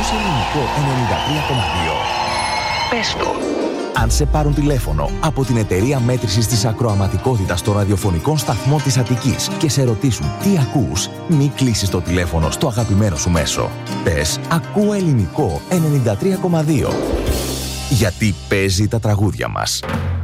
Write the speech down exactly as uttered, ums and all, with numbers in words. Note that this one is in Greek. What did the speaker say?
Ακούς Ελληνικό ενενήντα τρία κόμμα δύο. Πες το. Αν σε πάρουν τηλέφωνο από την εταιρεία μέτρησης της ακροαματικότητας των ραδιοφωνικών σταθμών της Αττικής και σε ρωτήσουν τι ακούς, μη κλείσεις το τηλέφωνο στο αγαπημένο σου μέσο. Πες «Ακούω Ελληνικό ενενήντα τρία κόμμα δύο». Γιατί παίζει τα τραγούδια μας.